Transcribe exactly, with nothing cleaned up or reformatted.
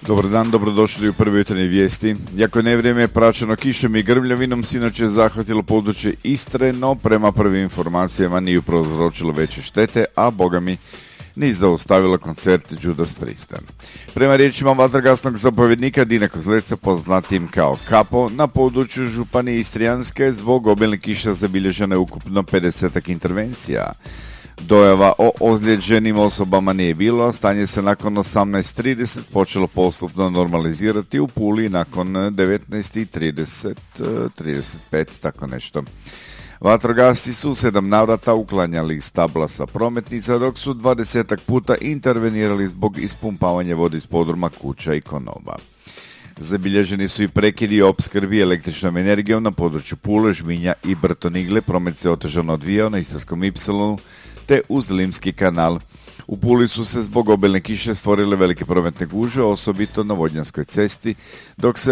Dobar dan, dobrodošli u prve jutarnje vijesti. Jako je nevrijeme praćeno kišom i grmljavinom, sinoć je zahvatilo područje Istre, no prema prvim informacijama nije prouzročilo veće štete, a bogami ni zaustavilo koncert Judas Priesta. Prema riječima vatrogasnog zapovjednika Dina Kozleca, poznatim kao Kapo, na području Županije Istrijanske zbog obilne kiše zabilježeno je ukupno pedesetak intervencija. Dojava o ozlijeđenim osobama nije bilo, stanje se nakon osamnaest trideset počelo postupno normalizirati u Puli nakon devetnaest trideset, trideset pet, tako nešto. Vatrogasci su sedam navrata uklanjali stabla sa prometnica, dok su dvadesetak puta intervenirali zbog ispumpavanja vode iz podruma kuća i konova. Zabilježeni su i prekidi opskrbi električnom energijom na području Pule, Žminja i Brtonigle. Promet se otežano odvijao na Istarskom Ipsilonu te uz Limski kanal. U Puli su se zbog obilne kiše stvorile velike prometne gužve, osobito na Vodnjanskoj cesti, dok se